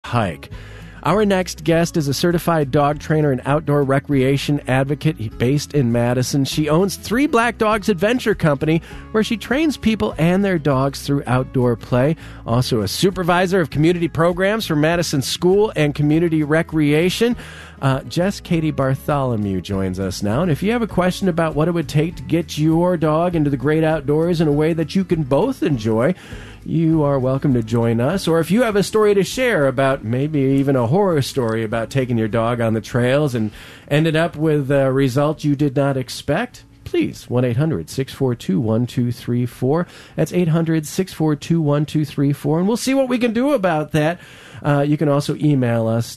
hike. Our next guest is a certified dog trainer and outdoor recreation advocate based in Madison. She owns 3 Black Dogs Adventure Company, where she trains people and their dogs through outdoor play. Also a supervisor of community programs for Madison School and Community Recreation. Jess Katie Bartholomew joins us now. And if you have a question about what it would take to get your dog into the great outdoors in a way that you can both enjoy, you are welcome to join us. Or if you have a story to share about, maybe even a horror story about taking your dog on the trails and ended up with a result you did not expect, please, 1-800-642-1234. That's 800-642-1234. And we'll see what we can do about that. You can also email us,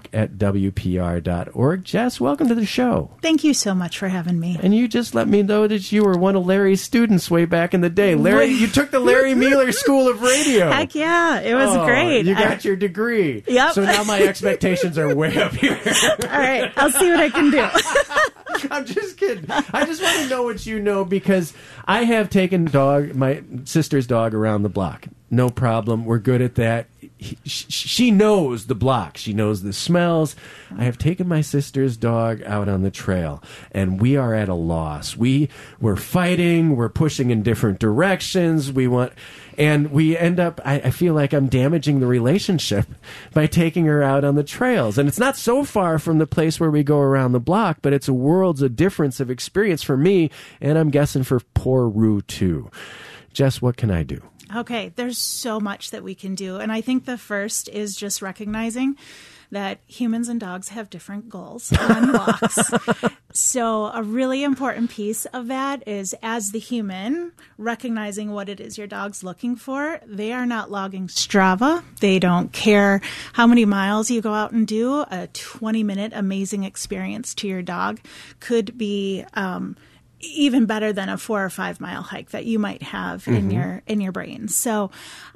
talk@wpr.org. Jess, welcome to the show. Thank you so much for having me. And you just let me know that you were one of Larry's students way back in the day. Larry, you took the Larry Mueller School of Radio. Heck yeah, it was great. You got your degree. Yep. So now my expectations are way up here. All right, I'll see what I can do. I'm just kidding. I just want to know what you know, because I have taken my sister's dog around the block. No problem. We're good at that. She knows the block. She knows the smells. I have taken my sister's dog out on the trail, and we are at a loss. We're fighting. We're pushing in different directions. And we end up, I feel like I'm damaging the relationship by taking her out on the trails. And it's not so far from the place where we go around the block, but it's a world's of difference of experience for me, and I'm guessing for poor Rue too. Jess, what can I do? Okay, there's so much that we can do. And I think the first is just recognizing that humans and dogs have different goals on walks. So a really important piece of that is, as the human, recognizing what it is your dog's looking for. They are not logging Strava. They don't care how many miles you go out and do. A 20-minute amazing experience to your dog could be even better than a 4 or 5 mile hike that you might have in your brain. So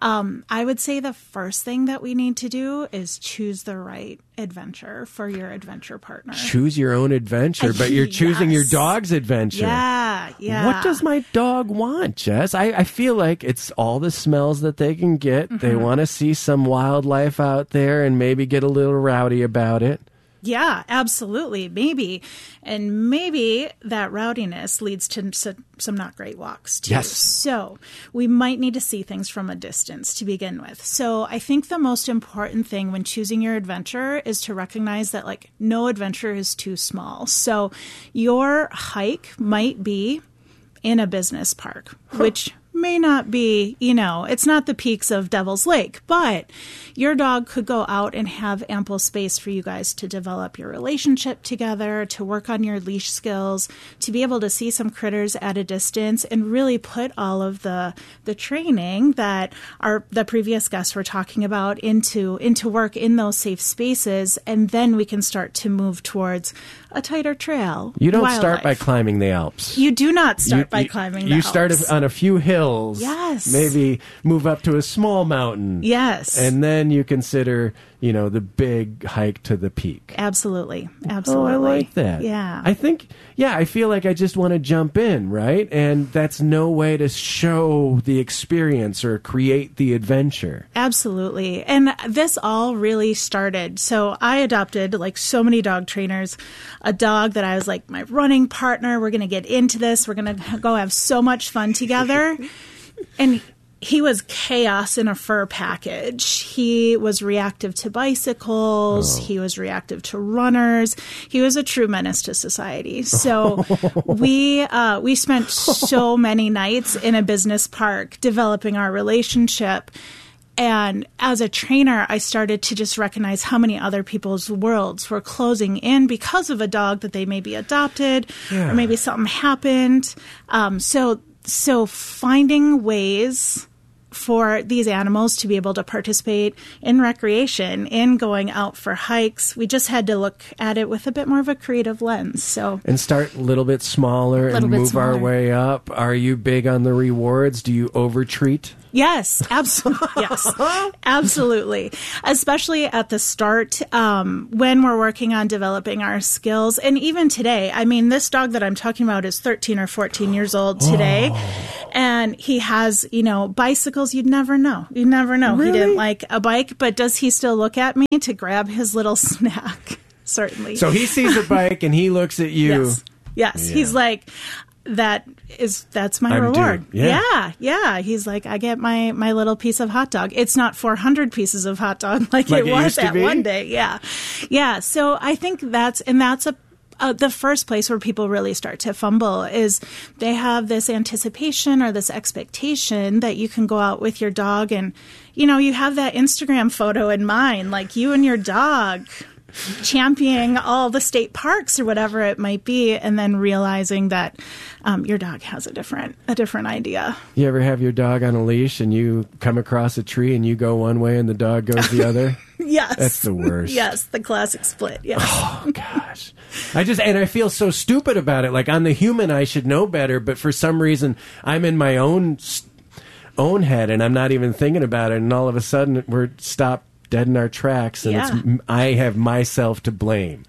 I would say the first thing that we need to do is choose the right adventure for your adventure partner. Choose your own adventure, but you're choosing your dog's adventure. Yeah. What does my dog want, Jess? I feel like it's all the smells that they can get. They want to see some wildlife out there and maybe get a little rowdy about it. Yeah, absolutely. Maybe. And maybe that rowdiness leads to some not great walks, too. Yes. So we might need to see things from a distance to begin with. So I think the most important thing when choosing your adventure is to recognize that, no adventure is too small. So your hike might be in a business park, which may not be, it's not the peaks of Devil's Lake, but your dog could go out and have ample space for you guys to develop your relationship together, to work on your leash skills, to be able to see some critters at a distance and really put all of the training that the previous guests were talking about into work in those safe spaces. And then we can start to move towards a tighter trail. You don't start by climbing the Alps. You do not start by climbing the Alps. You start on a few hills. Yes. Maybe move up to a small mountain. Yes. And then you consider, the big hike to the peak. Absolutely. Oh, I like that. Yeah. I feel like I just want to jump in, right? And that's no way to show the experience or create the adventure. Absolutely. And this all really started. So I adopted, like so many dog trainers, a dog that I was like, my running partner. We're going to get into this. We're going to go have so much fun together. And he was chaos in a fur package. He was reactive to bicycles. Oh. He was reactive to runners. He was a true menace to society. So we spent so many nights in a business park developing our relationship. And as a trainer, I started to just recognize how many other people's worlds were closing in because of a dog that they maybe adopted, or maybe something happened. So finding ways for these animals to be able to participate in recreation, in going out for hikes, we just had to look at it with a bit more of a creative lens. And start a little bit smaller and move our way up. Are you big on the rewards? Do you overtreat? Yes, absolutely. Yes, absolutely. Especially at the start, when we're working on developing our skills. And even today, I mean, this dog that I'm talking about is 13 or 14 years old today. And he has, bicycles. You'd never know. Really? He didn't like a bike, but does he still look at me to grab his little snack? Certainly. So he sees a bike and he looks at you. Yes. Yeah. He's like, that's my reward. Due. Yeah. Yeah. He's like, I get my little piece of hot dog. It's not 400 pieces of hot dog like it was that one day. Yeah. So I think that's the first place where people really start to fumble is they have this anticipation or this expectation that you can go out with your dog and, you have that Instagram photo in mind, like you and your dog championing all the state parks or whatever it might be, and then realizing that your dog has a different idea. You ever have your dog on a leash and you come across a tree and you go one way and the dog goes the other? Yes. That's the worst. Yes, the classic split. Yes. Oh, gosh. I feel so stupid about it. Like, I'm the human, I should know better, but for some reason, I'm in my own head and I'm not even thinking about it, and all of a sudden, we're stopped dead in our tracks, and I have myself to blame.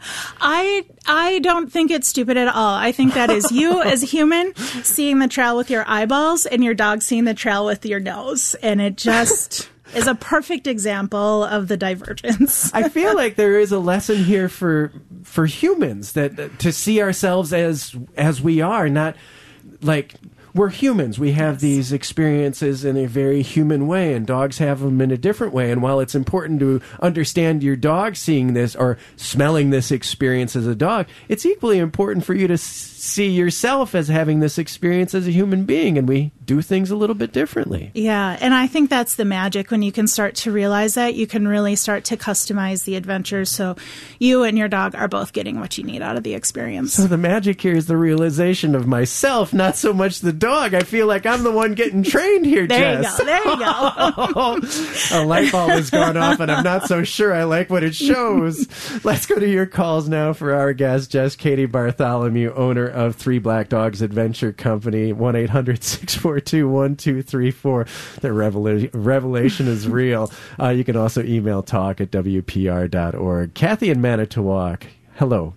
I don't think it's stupid at all. I think that is you as a human seeing the trail with your eyeballs and your dog seeing the trail with your nose, and it just is a perfect example of the divergence. I feel like there is a lesson here for humans that to see ourselves as we are, not like. We're humans. We have these experiences in a very human way, and dogs have them in a different way. And while it's important to understand your dog seeing this or smelling this experience as a dog, it's equally important for you to see yourself as having this experience as a human being, and we do things a little bit differently. Yeah, and I think that's the magic. When you can start to realize that, you can really start to customize the adventure so you and your dog are both getting what you need out of the experience. So the magic here is the realization of myself, not so much the dog. I feel like I'm the one getting trained here, Jess. There you go. A light bulb has gone off, and I'm not so sure I like what it shows. Let's go to your calls now for our guest, Jess Katie Bartholomew, owner of Three Black Dogs Adventure Company, 1-800-642-1234. The revelation is real. You can also email talk@wpr.org. Kathy in Manitowoc, hello.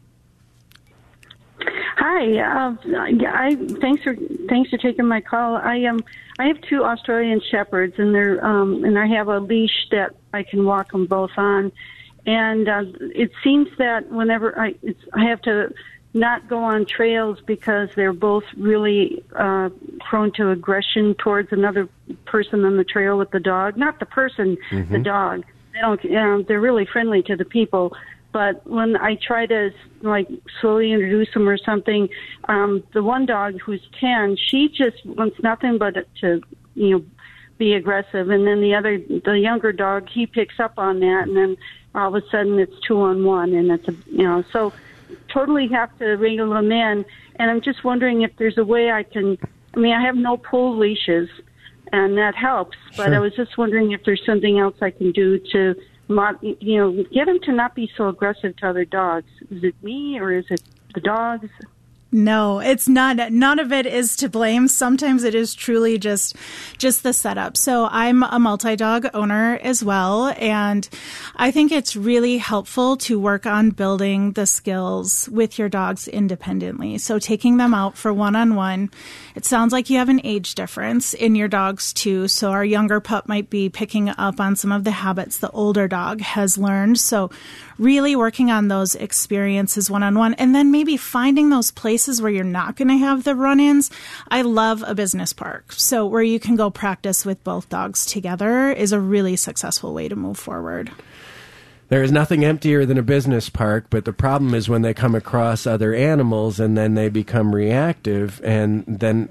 Hi. Thanks for taking my call. I have two Australian Shepherds, and they're and I have a leash that I can walk them both on. And it seems that whenever I have to not go on trails because they're both really prone to aggression towards another person on the trail with the dog. Not the person, the dog. They don't. They're really friendly to the people. But when I try to slowly introduce them or something, the one dog who's 10, she just wants nothing but to be aggressive, and then the younger dog, he picks up on that, and then all of a sudden it's 2-on-1, and it's so totally have to wrangle them in. And I'm just wondering if there's a way I have no pull leashes, and that helps. But Sure. I was just wondering if there's something else I can do to get them to not be so aggressive to other dogs. Is it me or is it the dogs? No, it's not. None of it is to blame. Sometimes it is truly just the setup. So I'm a multi-dog owner as well, and I think it's really helpful to work on building the skills with your dogs independently. So taking them out for one-on-one. It sounds like you have an age difference in your dogs too. So our younger pup might be picking up on some of the habits the older dog has learned. So really working on those experiences one-on-one, and then maybe finding those places where you're not going to have the run-ins. I love a business park. So where you can go practice with both dogs together is a really successful way to move forward. There is nothing emptier than a business park, but the problem is when they come across other animals and then they become reactive. And then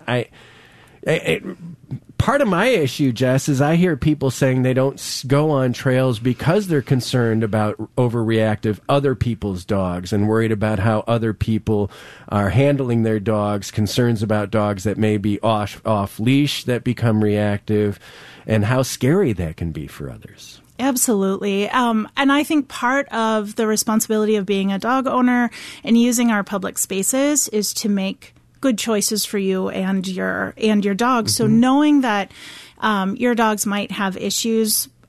part of my issue, Jess, is I hear people saying they don't go on trails because they're concerned about overreactive other people's dogs and worried about how other people are handling their dogs, concerns about dogs that may be off leash that become reactive, and how scary that can be for others. Absolutely. And I think part of the responsibility of being a dog owner and using our public spaces is to make good choices for you and your dog. Mm-hmm. So knowing that your dogs might have issues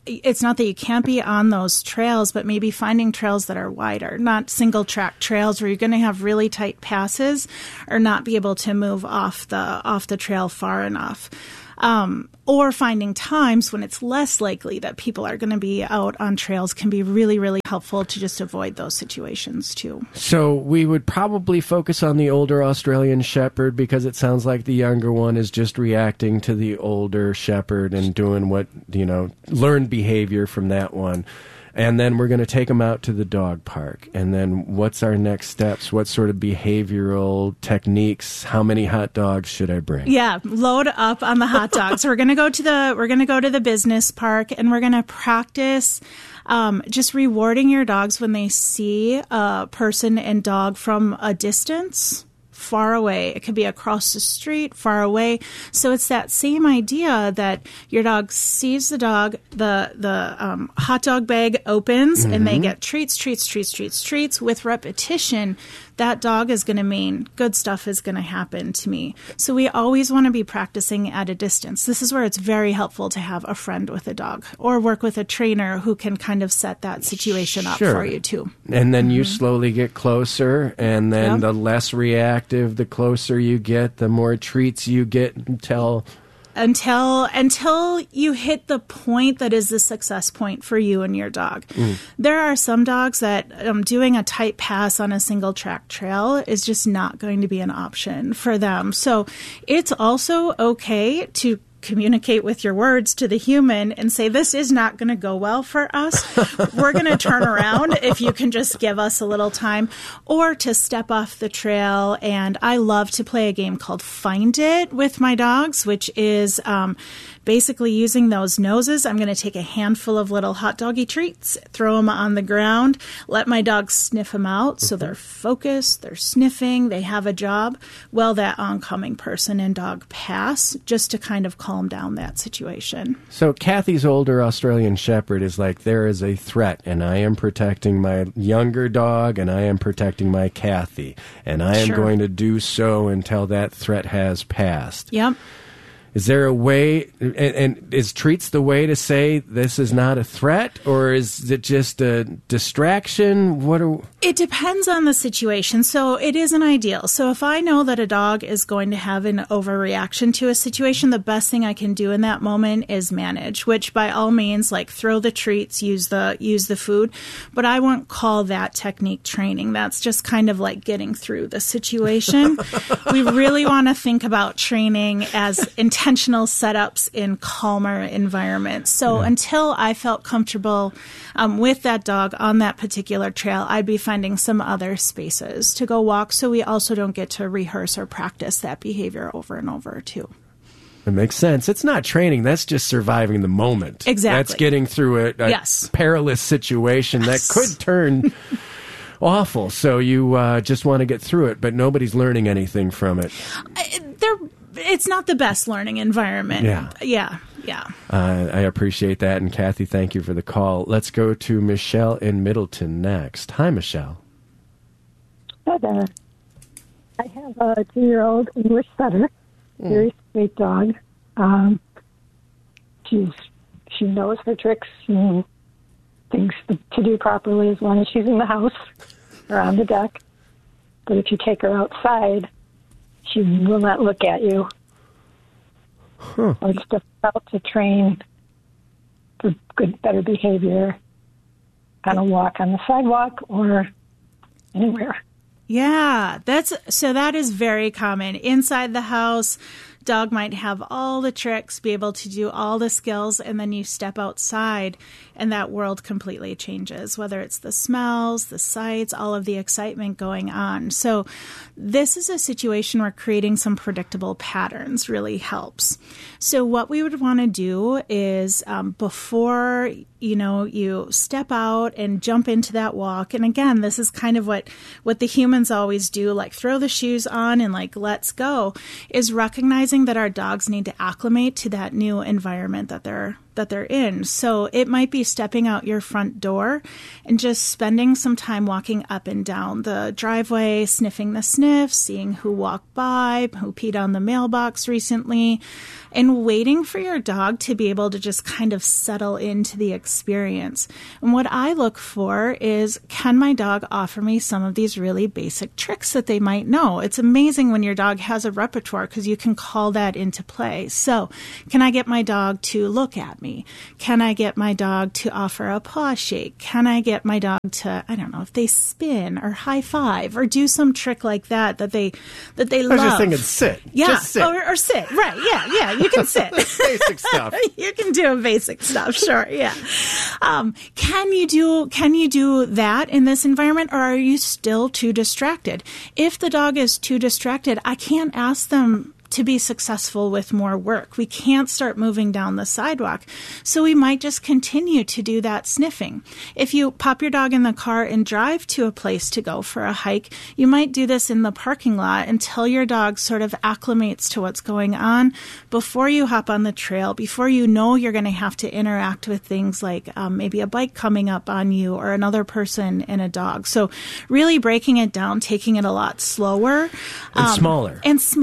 it's not that you can't be on those trails, but maybe finding trails that are wider, not single track trails where you're going to have really tight passes or not be able to move off the trail far enough. Or finding times when it's less likely that people are going to be out on trails can be really, really helpful to just avoid those situations too. So we would probably focus on the older Australian Shepherd because it sounds like the younger one is just reacting to the older Shepherd and doing what, learned behavior from that one. And then we're going to take them out to the dog park. And then what's our next steps? What sort of behavioral techniques? How many hot dogs should I bring? Yeah, load up on the hot dogs. We're going to go to the business park, and we're going to practice just rewarding your dogs when they see a person and dog from a distance. Far away. It could be across the street, far away. So it's that same idea that your dog sees the dog, the hot dog bag opens, and they get treats. With repetition, that dog is going to mean good stuff is going to happen to me. So we always want to be practicing at a distance. This is where it's very helpful to have a friend with a dog or work with a trainer who can kind of set that situation up for you too. And then you slowly get closer, and then the less reactive, the closer you get, the more treats you get until you hit the point that is the success point for you and your dog. There are some dogs that doing a tight pass on a single track trail is just not going to be an option for them. So it's also okay to communicate with your words to the human and say, this is not going to go well for us. We're going to turn around if you can just give us a little time, or to step off the trail. And I love to play a game called Find It with my dogs, which is basically using those noses. I'm going to take a handful of little hot doggy treats, throw them on the ground, let my dogs sniff them out. So they're focused, they're sniffing, they have a job. Well, that oncoming person and dog pass, just to kind of calm down that situation. So Kathy's older Australian Shepherd is like, there is a threat, and I am protecting my younger dog, and I am protecting my Kathy, and I am going to do so until that threat has passed. Yep. Is there a way, and is treats the way to say this is not a threat, or is it just a distraction? It depends on the situation. So it isn't ideal. So if I know that a dog is going to have an overreaction to a situation, the best thing I can do in that moment is manage, which by all means, like throw the treats, use the food, but I won't call that technique training. That's just kind of like getting through the situation. We really want to think about training as intentional setups in calmer environments. So until I felt comfortable with that dog on that particular trail, I'd be finding some other spaces to go walk, so we also don't get to rehearse or practice that behavior over and over too. It makes sense. It's not training. That's just surviving the moment. Exactly. That's getting through a perilous situation that could turn awful. So you just want to get through it, but nobody's learning anything from it. It's not the best learning environment. Yeah. I appreciate that. And Kathy, thank you for the call. Let's go to Michelle in Middleton next. Hi, Michelle. Hi there. I have a 2-year-old English setter, very sweet dog. She knows her tricks and things to do properly as long as she's in the house or on the deck. But if you take her outside, she will not look at you. Or it's difficult to train for better behavior on a walk on the sidewalk or anywhere. Yeah, that is very common. Inside the house, dog might have all the tricks, be able to do all the skills, and then you step outside and that world completely changes, whether it's the smells, the sights, all of the excitement going on. So this is a situation where creating some predictable patterns really helps. So what we would want to do is before you step out and jump into that walk, and again, this is kind of what the humans always do, like throw the shoes on and like let's go, is recognizing that our dogs need to acclimate to that new environment that they're they're in. So it might be stepping out your front door and just spending some time walking up and down the driveway, sniffing the sniffs, seeing who walked by, who peed on the mailbox recently, and waiting for your dog to be able to just kind of settle into the experience. And what I look for is, can my dog offer me some of these really basic tricks that they might know? It's amazing when your dog has a repertoire because you can call that into play. So, can I get my dog to look at me? Can I get my dog to offer a paw shake? Can I get my dog to, I don't know, if they spin or high five or do some trick like that they love? I was just thinking sit. Yeah, just sit. Or sit. Right, yeah. You can sit. Basic stuff. You can do basic stuff, sure, yeah. Can you do that in this environment, or are you still too distracted? If the dog is too distracted, I can't ask them to be successful with more work. We can't start moving down the sidewalk. So we might just continue to do that sniffing. If you pop your dog in the car and drive to a place to go for a hike, you might do this in the parking lot until your dog sort of acclimates to what's going on before you hop on the trail, before you know you're going to have to interact with things like maybe a bike coming up on you or another person and a dog. So really breaking it down, taking it a lot slower. And smaller.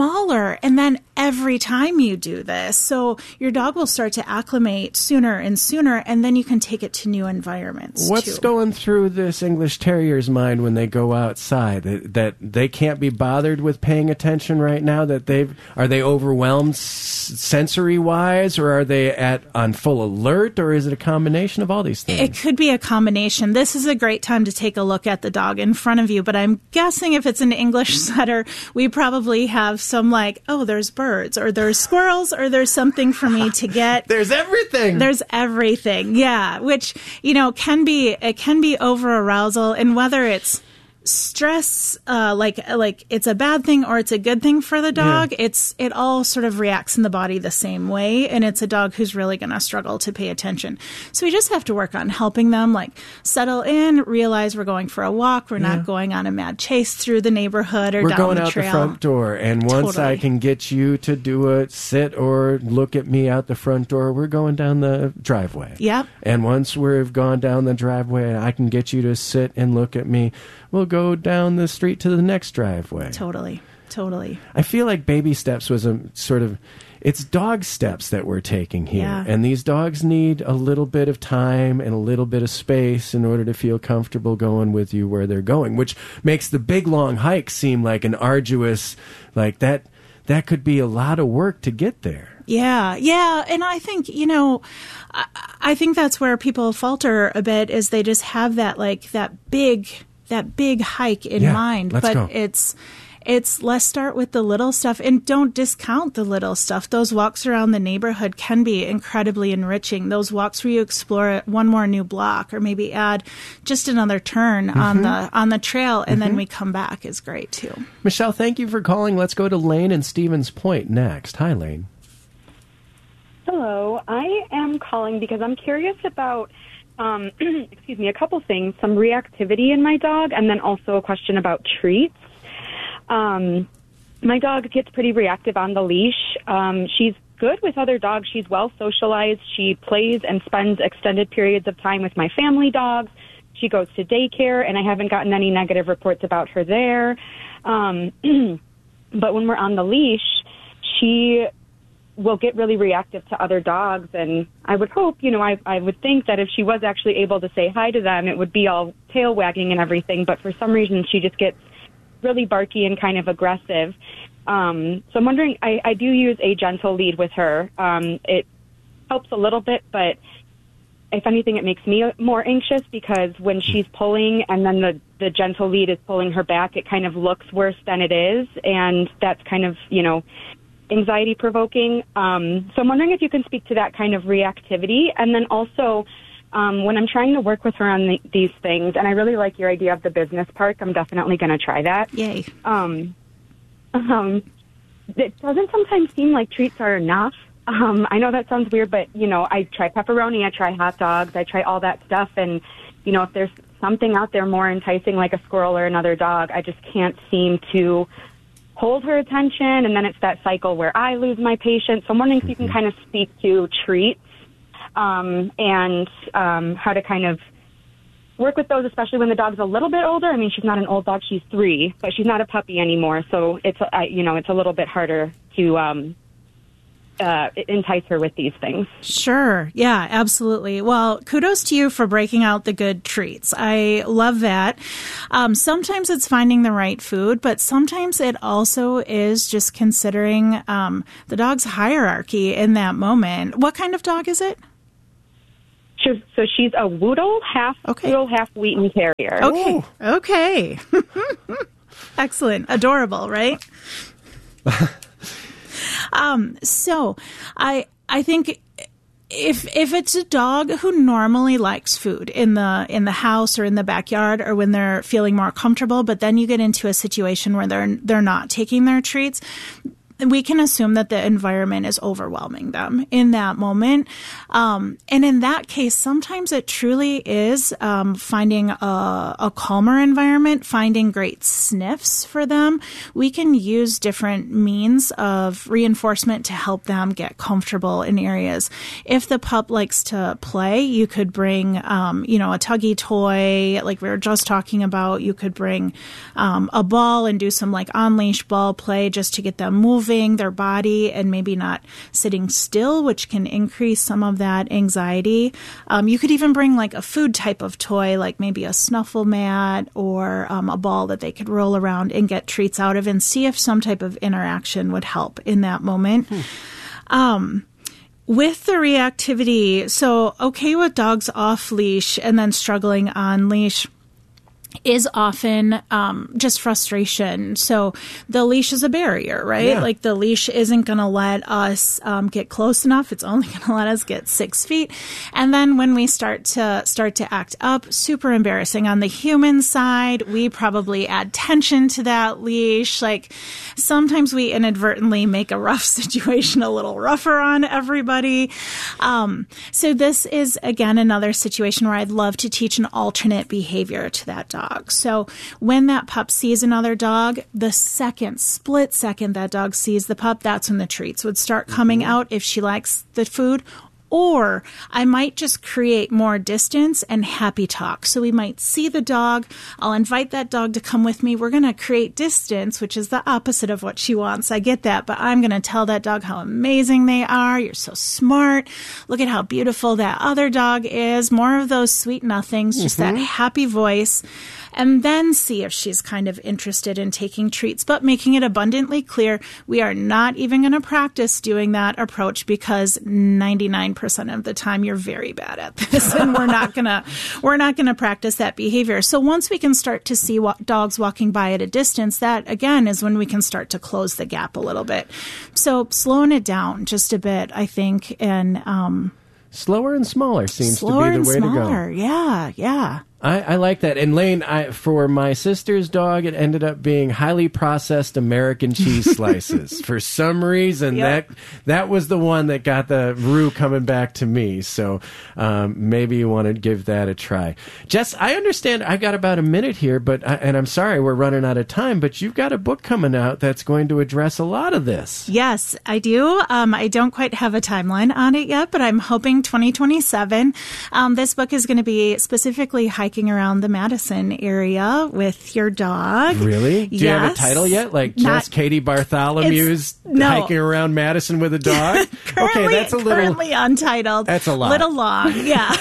And then every time you do this, so your dog will start to acclimate sooner and sooner, and then you can take it to new environments. What's going through this English Terrier's mind when they go outside? That they can't be bothered with paying attention right now? Are they overwhelmed sensory wise, or are they on full alert, or is it a combination of all these things? It could be a combination. This is a great time to take a look at the dog in front of you, but I'm guessing if it's an English setter, we probably have some like, oh, there's birds, or there's squirrels, or there's something for me to get. There's everything. There's everything, yeah, which, can be over arousal, and whether it's stress, like it's a bad thing or it's a good thing for the dog, it all sort of reacts in the body the same way, and it's a dog who's really going to struggle to pay attention. So we just have to work on helping them like settle in, realize we're going for a walk, we're not going on a mad chase through the neighborhood or we're down going the out trail. the front door, and once I can get you to do a sit or look at me out the front door, we're going down the driveway. Yep. And once we've gone down the driveway and I can get you to sit and look at me, we'll go down the street to the next driveway. Totally. I feel like baby steps was it's dog steps that we're taking here. Yeah. And these dogs need a little bit of time and a little bit of space in order to feel comfortable going with you where they're going, which makes the big long hike seem like an arduous, like that could be a lot of work to get there. Yeah. And I think, I think that's where people falter a bit, is they just have that big hike in mind. Let's go. It's let's start with the little stuff, and don't discount the little stuff. Those walks around the neighborhood can be incredibly enriching. Those walks where you explore one more new block, or maybe add just another turn on the trail, and then we come back, is great too. Michelle, thank you for calling. Let's go to Lane in Stevens Point next. Hi, Lane. Hello. I am calling because I'm curious about a couple things, some reactivity in my dog, and then also a question about treats. My dog gets pretty reactive on the leash. She's good with other dogs. She's well socialized. She plays and spends extended periods of time with my family dogs. She goes to daycare, and I haven't gotten any negative reports about her there. But when we're on the leash, she will get really reactive to other dogs, and I would hope, I would think that if she was actually able to say hi to them, it would be all tail wagging and everything, but for some reason she just gets really barky and kind of aggressive. So I'm wondering, I do use a gentle lead with her. It helps a little bit, but if anything, it makes me more anxious, because when she's pulling and then the gentle lead is pulling her back, it kind of looks worse than it is, and that's kind of, anxiety provoking. So I'm wondering if you can speak to that kind of reactivity. And then also, when I'm trying to work with her on these things, and I really like your idea of the business park, I'm definitely going to try that. Yay. It doesn't sometimes seem like treats are enough. I know that sounds weird, but, I try pepperoni, I try hot dogs, I try all that stuff. And, if there's something out there more enticing like a squirrel or another dog, I just can't seem to hold her attention, and then it's that cycle where I lose my patience. So I'm wondering if you can kind of speak to treats and how to kind of work with those, especially when the dog's a little bit older. I mean, she's not an old dog; she's 3, but she's not a puppy anymore. So it's it's a little bit harder to entice her with these things. Sure. Yeah, absolutely. Well, kudos to you for breaking out the good treats. I love that. Sometimes it's finding the right food, but sometimes it also is just considering the dog's hierarchy in that moment. What kind of dog is it? So she's a Woodle, half Woodle, half Wheaten Terrier. Okay. Ooh. Okay. Excellent. Adorable, right? So I think if it's a dog who normally likes food in the house or in the backyard or when they're feeling more comfortable, but then you get into a situation where they're not taking their treats, we can assume that the environment is overwhelming them in that moment. And in that case, sometimes it truly is finding a calmer environment, finding great sniffs for them. We can use different means of reinforcement to help them get comfortable in areas. If the pup likes to play, you could bring, a tuggy toy, like we were just talking about. You could bring a ball and do some like on-leash ball play just to get them moving their body and maybe not sitting still, which can increase some of that anxiety. You could even bring like a food type of toy, like maybe a snuffle mat or a ball that they could roll around and get treats out of and see if some type of interaction would help in that moment. With the reactivity, so okay with dogs off leash and then struggling on leash is often just frustration. So the leash is a barrier, right? Yeah. Like the leash isn't going to let us get close enough. It's only going to let us get 6 feet. And then when we start to act up, super embarrassing. On the human side, we probably add tension to that leash. Like sometimes we inadvertently make a rough situation a little rougher on everybody. So this is, again, another situation where I'd love to teach an alternate behavior to that dog. So when that pup sees another dog, the split second that dog sees the pup, that's when the treats would start coming out if she likes the food. Or I might just create more distance and happy talk. So we might see the dog. I'll invite that dog to come with me. We're going to create distance, which is the opposite of what she wants. I get that, but I'm going to tell that dog how amazing they are. You're so smart. Look at how beautiful that other dog is. More of those sweet nothings, just that happy voice. And then see if she's kind of interested in taking treats, but making it abundantly clear we are not even going to practice doing that approach because 99% of the time you're very bad at this, and we're not gonna practice that behavior. So once we can start to see dogs walking by at a distance, that again is when we can start to close the gap a little bit. So slowing it down just a bit, I think, and slower and smaller seems to be the way to go. Yeah. I like that. And Lane, for my sister's dog, it ended up being highly processed American cheese slices. For some reason, that was the one that got the roux coming back to me. So maybe you want to give that a try. Jess, I understand I've got about a minute here, and I'm sorry we're running out of time, but you've got a book coming out that's going to address a lot of this. Yes, I do. I don't quite have a timeline on it yet, but I'm hoping 2027. This book is going to be specifically hiking around the Madison area with your dog. Really? Do you have a title yet? Like Jess Katie Bartholomew's hiking around Madison with a dog? Currently untitled. That's a lot. Little long, yeah.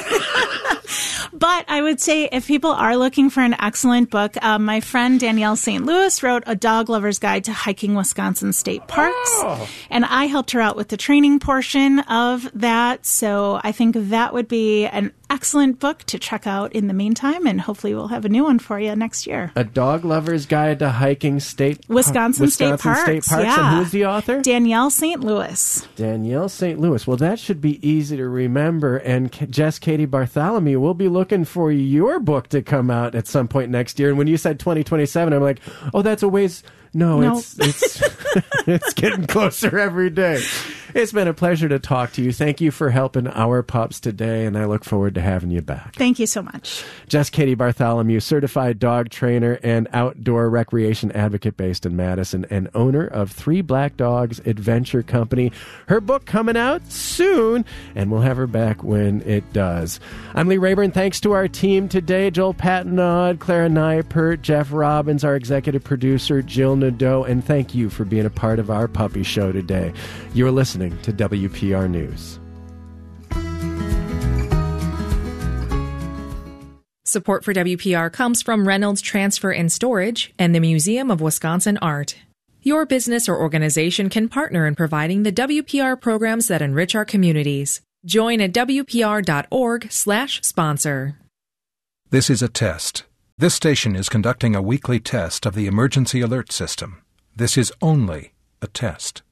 But I would say if people are looking for an excellent book, my friend Danielle St. Louis wrote A Dog Lover's Guide to Hiking Wisconsin State Parks. And I helped her out with the training portion of that. So I think that would be an excellent book to check out in the meantime. And hopefully we'll have a new one for you next year. A Dog Lover's Guide to Hiking Wisconsin State Parks. Yeah. And who's the author? Danielle St. Louis. Danielle St. Louis. Well, that should be easy to remember. And Jess Katie Bartholomew, we'll be looking for your book to come out at some point next year. And when you said 2027, I'm like, oh, that's a ways. No. It's it's getting closer every day. It's been a pleasure to talk to you. Thank you for helping our pups today, and I look forward to having you back. Thank you so much. Jess Katie Bartholomew, certified dog trainer and outdoor recreation advocate based in Madison, and owner of Three Black Dogs Adventure Company. Her book coming out soon, and we'll have her back when it does. I'm Lee Rayburn. Thanks to our team today, Joel Patnaud, Clara Neipert, Jeff Robbins, our executive producer, Jill Nadeau, and thank you for being a part of our puppy show today. You're listening to WPR News. Support for WPR comes from Reynolds Transfer and Storage and the Museum of Wisconsin Art. Your business or organization can partner in providing the WPR programs that enrich our communities. Join at WPR.org/sponsor. This is a test. This station is conducting a weekly test of the emergency alert system. This is only a test.